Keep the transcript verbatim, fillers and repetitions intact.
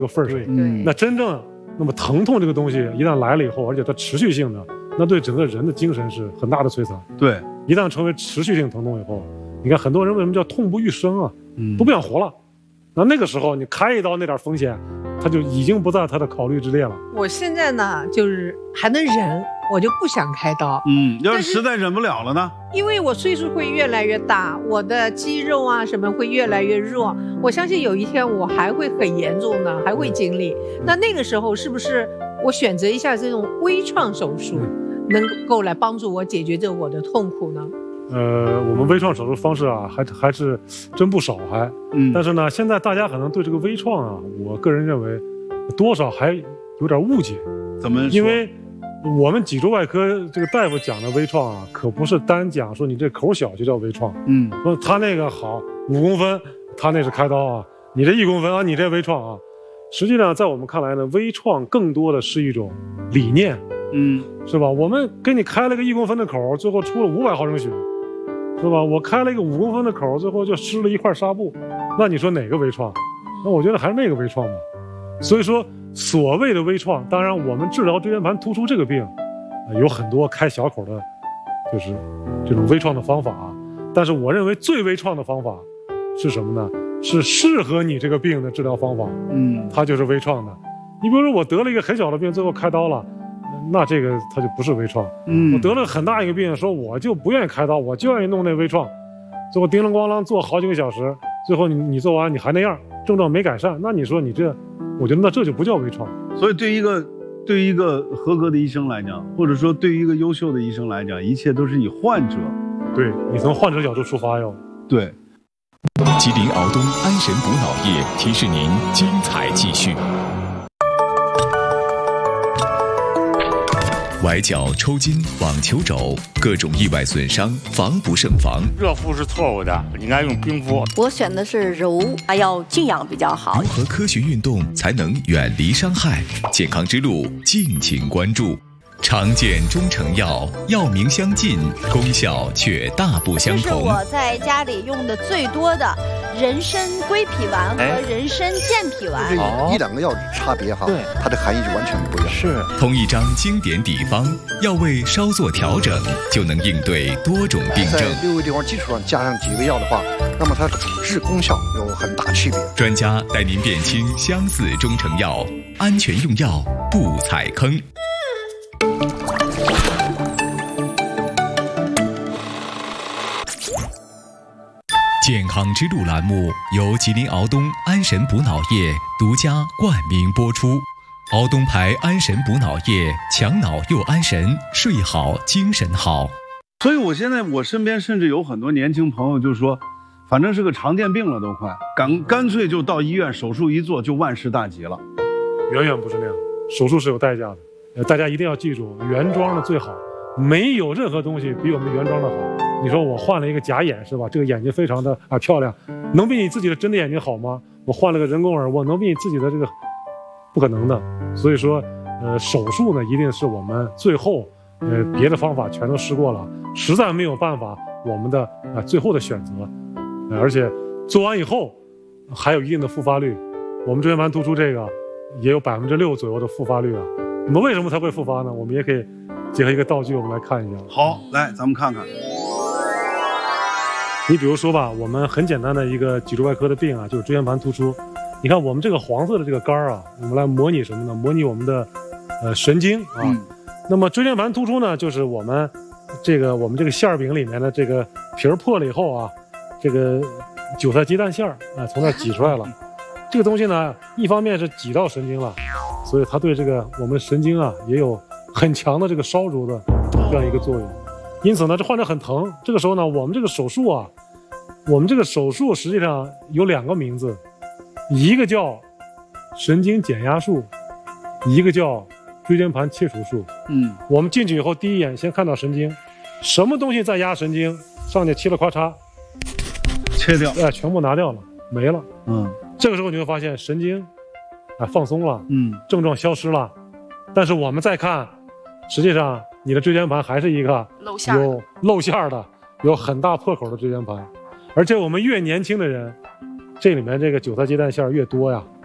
个份儿上。 嗯， 那真正那么疼痛这个东西一旦来了以后，而且它持续性的，那对整个人的精神是很大的摧残。 对， 一旦成为持续性疼痛以后，你看很多人为什么叫痛不欲生啊？ 嗯， 都不想活了。那那个时候你开一刀那点风险，他就已经不在他的考虑之列了。 我现在呢，就是还能忍，我就不想开刀。 嗯，要是实在忍不了了呢？ 因为我岁数会越来越大，我的肌肉啊什么会越来越弱。我相信有一天我还会很严重的，还会经历。那那个时候是不是我选择一下这种微创手术，能够来帮助我解决这我的痛苦呢？ 呃，我们微创手术方式啊，还还是真不少还。 嗯， 但是呢，现在大家可能对这个微创啊，我个人认为多少还有点误解。 怎么说？ 因为我们脊柱外科这个大夫讲的微创啊，可不是单讲说你这口小就叫微创。 嗯， 说他那个好五公分，他那是开刀啊，你这一公分啊，你这微创啊。实际上，在我们看来呢，微创更多的是一种理念， 嗯， 是吧？我们给你开了个一公分的口，最后出了五百毫升血，是吧？我开了一个五公分的口，最后就湿了一块纱布，那你说哪个微创？那我觉得还是那个微创吧。所以说，所谓的微创，当然我们治疗椎间盘突出这个病，呃、有很多开小口的，就是这种微创的方法啊。但是我认为最微创的方法是什么呢？是适合你这个病的治疗方法， 嗯， 它就是微创的。你比如说我得了一个很小的病，最后开刀了，那这个它就不是微创。 嗯， 我得了很大一个病，说我就不愿意开刀，我就愿意弄那微创，最后叮铃咣啷做好几个小时，最后你你做完你还那样，症状没改善，那你说你这，我觉得那这就不叫微创。 所以对于一个对于一个合格的医生来讲，或者说对于一个优秀的医生来讲，一切都是以患者， 对你从患者角度出发哟。 对。 吉林敖东安神补脑液提示您精彩继续。崴脚、抽筋、网球肘，各种意外损伤，防不胜防。 热敷是错误的，应该用冰敷。 我选的是揉，还要静养比较好。 如何科学运动才能远离伤害？健康之路，敬请关注。常见中成药，药名相近，功效却大不相同。 这是我在家里用的最多的人参归脾丸和人参健脾丸。 这一两个药差别哈，对，它的含义就完全不一样。 是同一张经典底方，药味稍作调整，就能应对多种病症。 在六味地黄基础上加上几味药的话，那么它主治功效有很大区别。 专家带您辨清相似中成药，安全用药不踩坑。健康之路栏目由吉林敖东安神补脑液独家冠名播出。敖东牌安神补脑液，强脑又安神，睡好精神好。 所以我现在我身边甚至有很多年轻朋友就说，反正是个常见病了都快，干干脆就到医院手术一做就万事大吉了。 远远不是那样，手术是有代价的。呃，大家一定要记住，原装的最好，没有任何东西比我们原装的好。你说我换了一个假眼是吧？这个眼睛非常的啊漂亮，能比你自己的真的眼睛好吗？我换了个人工耳，我能比你自己的这个不可能的。所以说，呃，手术呢一定是我们最后，呃，别的方法全都试过了，实在没有办法，我们的啊、呃、最后的选择。呃，而且做完以后还有一定的复发率，我们椎间盘突出这个也有百分之六左右的复发率啊。那么为什么它会复发呢？我们也可以结合一个道具，我们来看一下。 好，来咱们看看。 你比如说吧，我们很简单的一个脊柱外科的病啊，就是椎间盘突出。你看我们这个黄色的这个杆儿啊，我们来模拟什么呢？模拟我们的呃神经啊。嗯、那么椎间盘突出呢，就是我们这个我们这个馅儿饼里面的这个皮儿破了以后啊，这个韭菜鸡蛋馅儿啊从那儿挤出来了。这个东西呢，一方面是挤到神经了，所以它对这个我们神经啊也有很强的这个烧灼的这样一个作用。因此呢，这患者很疼。这个时候呢，我们这个手术啊，我们这个手术实际上有两个名字，一个叫神经减压术，一个叫椎间盘切除术。嗯，我们进去以后，第一眼先看到神经，什么东西在压神经，上去嘁了咔嚓， 切掉， 哎，全部拿掉了，没了。 嗯， 这个时候你会发现神经啊放松了， 嗯， 症状消失了。但是我们再看，实际上你的椎间盘还是一个露馅有露馅的、有很大破口的椎间盘，而且我们越年轻的人，这里面这个韭菜鸡蛋馅儿越多呀，